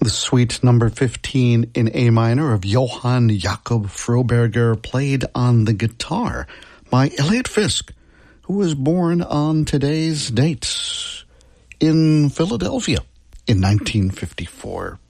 The Suite number 15 in A minor of Johann Jakob Froberger, played on the guitar by Elliot Fisk, who was born on today's date in Philadelphia in 1954.